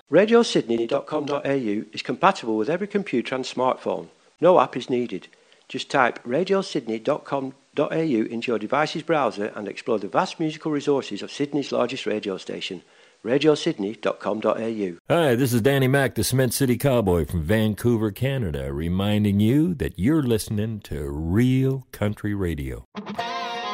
RadioSydney.com.au is compatible with every computer and smartphone. No app is needed. Just type RadioSydney.com.au into your device's browser and explore the vast musical resources of Sydney's largest radio station, RadioSydney.com.au. Hi, this is Danny Mac, the Cement City Cowboy from Vancouver, Canada, reminding you that you're listening to Real Country Radio.